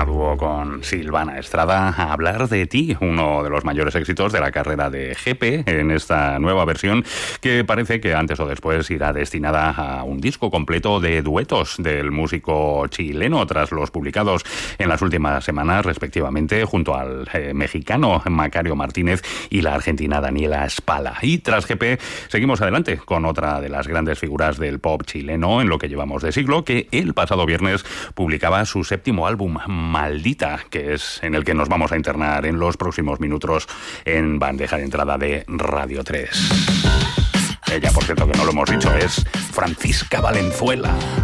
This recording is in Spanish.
a dúo con Silvana Estrada, a Hablar de ti, uno de los mayores éxitos de la carrera de Jepe en esta nueva versión que parece que antes o después irá destinada a un disco completo de duetos del músico chileno tras los publicados en las últimas semanas respectivamente junto al mexicano Macario Martínez y la argentina Daniela Spala. Y tras Jepe seguimos adelante con otra de las grandes figuras del pop chileno en lo que llevamos de siglo, que el pasado viernes publicaba su séptimo álbum, Maldita, que es en el que nos vamos a internar en los próximos minutos en bandeja de entrada de Radio 3. Ella, por cierto, que no lo hemos dicho, es Francisca Valenzuela.